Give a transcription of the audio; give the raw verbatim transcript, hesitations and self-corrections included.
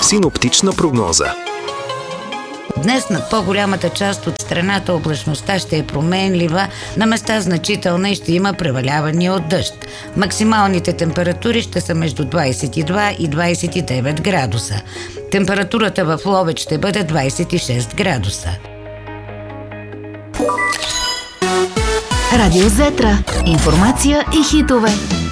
Синоптична прогноза. Днес над по-голямата част от страната облачността ще е променлива, на места значителна и ще има превалявания от дъжд. Максималните температури ще са между двадесет и два и двадесет и девет градуса. Температурата в Ловеч ще бъде двадесет и шест градуса. Радио Зетра. Информация и хитове.